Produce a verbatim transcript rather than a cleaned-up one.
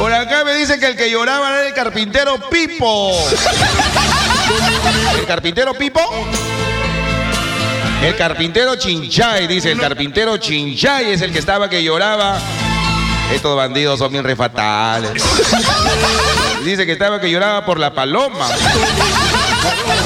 Por acá me dicen que el que lloraba era el carpintero Pipo. ¿El carpintero Pipo? El carpintero Chinchay, dice, el carpintero Chinchay es el que estaba que lloraba. Estos bandidos son bien refatales. Dice que estaba que lloraba por la paloma.